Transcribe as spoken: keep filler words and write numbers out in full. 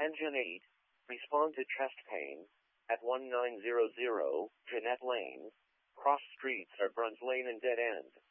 Engine eight, respond to chest pain, at one nine zero zero, Jeanette Lane, cross streets are Bruns Lane and Dead End.